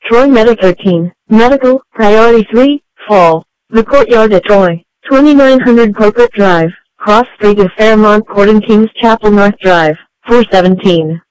Troy Meta 13. Medical, Priority 3, Fall. The Courtyard at Troy. 2900 Corporate Drive. Cross Street of Fairmont Court and Kings Chapel North Drive. 417.